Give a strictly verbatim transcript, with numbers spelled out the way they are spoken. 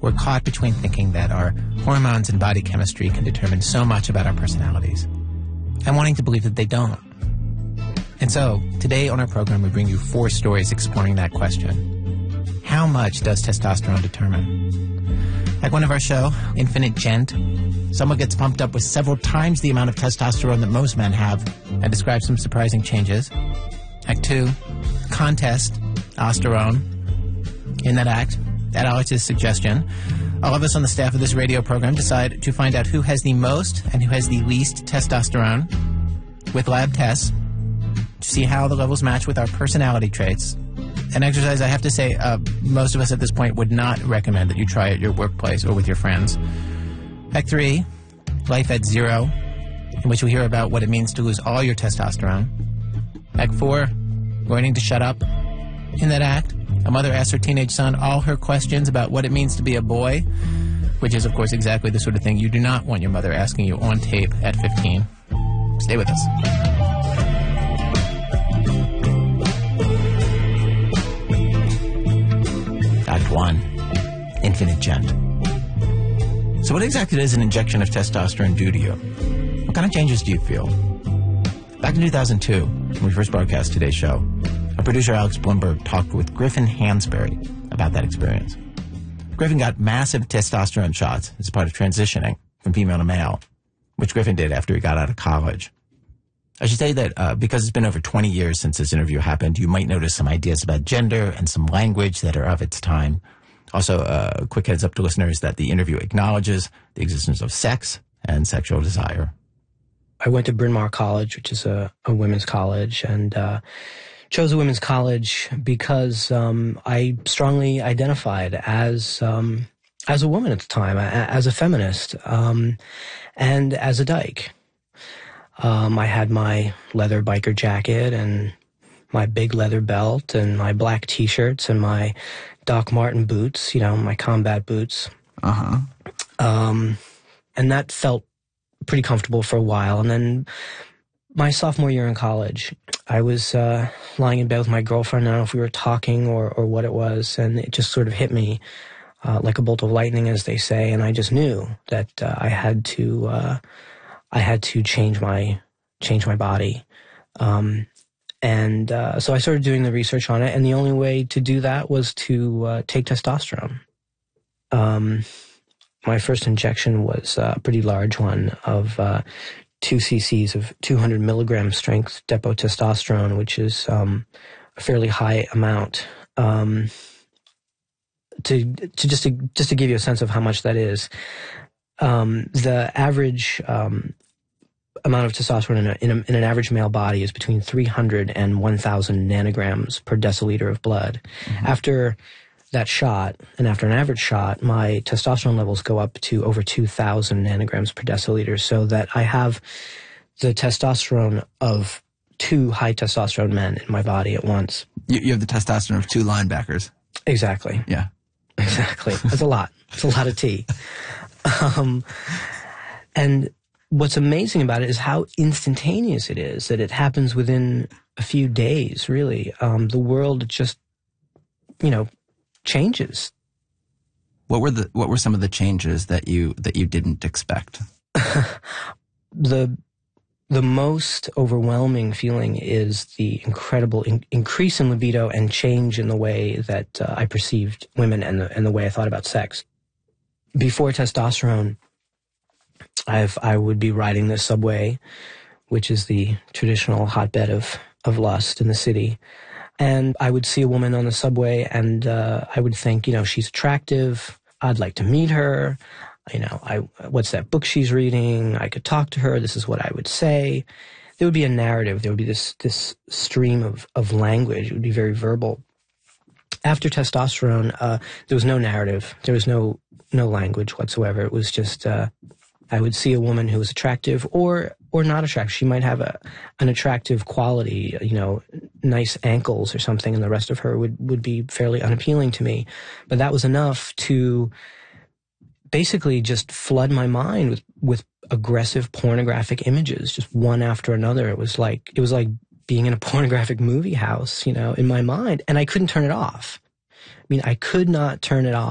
we're caught between thinking that our hormones and body chemistry can determine so much about our personalities and wanting to believe that they don't. And so, today on our program, we bring you four stories exploring that question. How much does testosterone determine? Like one of our show, Infinite Gent, someone gets pumped up with several times the amount of testosterone that most men have and describes some surprising changes. Act two, contest, osterone. In that act, at Alex's suggestion, all of us on the staff of this radio program decide to find out who has the most and who has the least testosterone with lab tests to see how the levels match with our personality traits. An exercise I have to say uh, most of us at this point would not recommend that you try at your workplace or with your friends. Act three, Life at Zero, in which we hear about what it means to lose all your testosterone. Act four, Learning to Shut Up. In that act, a mother asks her teenage son all her questions about what it means to be a boy, which is, of course, exactly the sort of thing you do not want your mother asking you on tape at fifteen. Stay with us. Act one, Infinite Gent. So what exactly does an injection of testosterone do to you? What kind of changes do you feel? Back in two thousand two, when we first broadcast today's show, our producer Alex Blumberg talked with Griffin Hansberry about that experience. Griffin got massive testosterone shots as part of transitioning from female to male, which Griffin did after he got out of college. I should say that uh, because it's been over twenty years since this interview happened, you might notice some ideas about gender and some language that are of its time. Also, uh, a quick heads up to listeners that the interview acknowledges the existence of sex and sexual desire. I went to Bryn Mawr College, which is a, a women's college, and uh, chose a women's college because um, I strongly identified as um, as a woman at the time, a, as a feminist, um, and as a dyke. Um, I had my leather biker jacket and my big leather belt and my black T-shirts and my Doc Marten boots, you know, my combat boots. Uh-huh. Um, and that felt pretty comfortable for a while. And then my sophomore year in college, I was uh, lying in bed with my girlfriend. I don't know if we were talking or, or what it was, and it just sort of hit me uh, like a bolt of lightning, as they say. And I just knew that uh, I had to, uh, I had to change my change my body. Um, and uh, so I started doing the research on it, and the only way to do that was to uh, take testosterone. Um, my first injection was a pretty large one of uh, two cc's of two hundred milligram strength depot testosterone, which is um, a fairly high amount. Um, to to just to just to give you a sense of how much that is, um, the average um, amount of testosterone in, a, in, a, in an average male body is between three hundred and one thousand nanograms per deciliter of blood. Mm-hmm. After that shot, and after an average shot, my testosterone levels go up to over two thousand nanograms per deciliter, so that I have the testosterone of two high testosterone men in my body at once. You, you have the testosterone of two linebackers. Exactly. Yeah. Exactly. That's a lot. It's a lot of tea. Um, and what's amazing about it is how instantaneous it is, that it happens within a few days, really. Um, the world just, you know, changes. What were the what were some of the changes that you that you didn't expect? the the most overwhelming feeling is the incredible in, increase in libido and change in the way that uh, I perceived women and the and the way I thought about sex. Before testosterone, I've I would be riding the subway, which is the traditional hotbed of of lust in the city. And I would see a woman on the subway, and uh, I would think, you know, she's attractive. I'd like to meet her. You know, I what's that book she's reading? I could talk to her. This is what I would say. There would be a narrative. There would be this this stream of of language. It would be very verbal. After testosterone, uh, there was no narrative. There was no no language whatsoever. It was just uh, I would see a woman who was attractive or or not attractive. She might have a an attractive quality, you know, nice ankles or something, and the rest of her would, would be fairly unappealing to me. But that was enough to basically just flood my mind with, with aggressive pornographic images, just one after another. It was like it was like being in a pornographic movie house, you know, in my mind, and I couldn't turn it off. I mean, I could not turn it off.